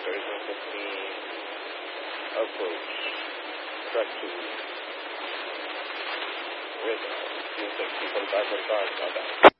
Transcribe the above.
comparisons of me approach practice with using people back and cards.